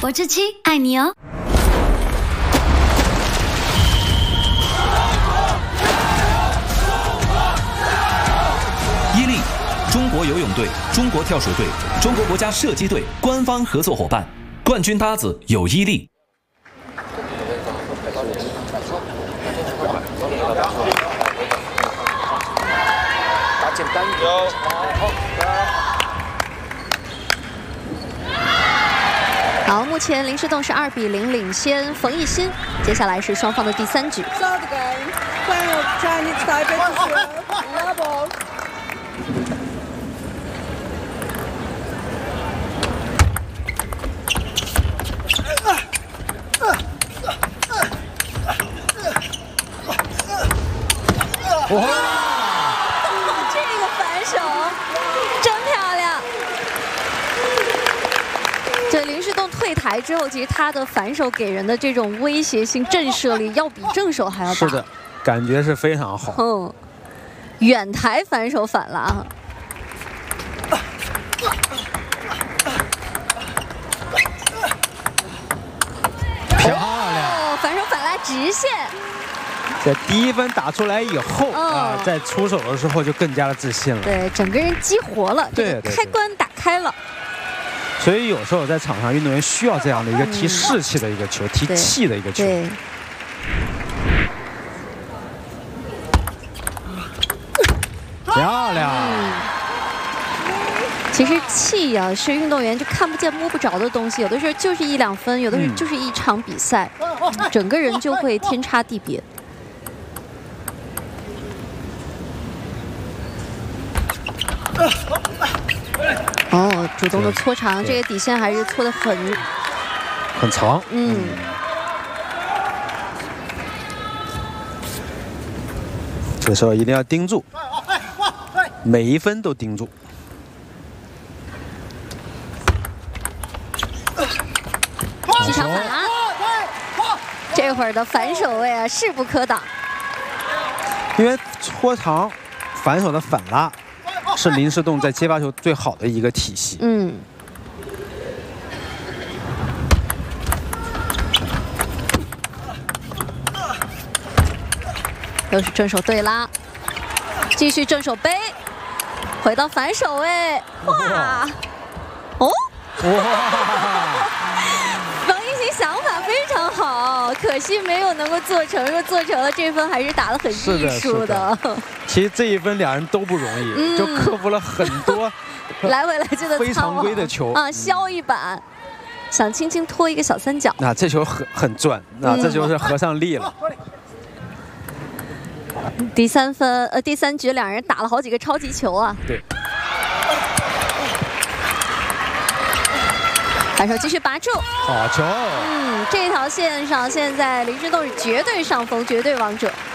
果汁机爱你哦。 伊利，中国游泳队、中国跳水队、中国国家射击队官方合作伙伴，冠军搭子有伊利。 简单有好，目前林诗栋是2比0领先冯艺昕，接下来是双方的第3局。 哇！ 对，林诗栋退台之后，其实他的反手给人的这种威胁性震慑力，要比正手还要大。 是的，感觉是非常好。 嗯，远台反手反了啊！ 漂亮！ 哦，反手反拉直线。 在第1分打出来以后啊，在出手的时候就更加的自信了。 对，整个人激活了， 对， 开关打开了。 所以有时候在场上，运动员需要这样的一个提士气的一个球，提气的一个球。 对。 漂亮。 其实气啊，是运动员就看不见摸不着的东西，有的时候就是1、2分，有的时候就是一场比赛，整个人就会天差地别。 哦，主动的搓长，这个底线还是搓得很长。 嗯。 这时候一定要盯住，每1分都盯住。 机场反拉，这会儿的反手位啊，势不可挡。 因为搓长反手的反拉。 是林诗栋在接发球最好的一个体系。 嗯。又是正手对拉，继续正手背，回到反手位，哇！哦！ 哇！ 冯艺昕想法非常好，可惜没有能够做成。如果做成了，这分还是打得很艺术的。 其实这1分2人都不容易，就克服了很多来回来去的非常规的球啊，削一板，想轻轻拖一个小3角。 那这球很转，那这球是合上力了。 第3局2人打了好几个超级球啊。 对。 反手继续拔住， 好球！ 这条线上现在林诗栋是绝对上风，绝对王者。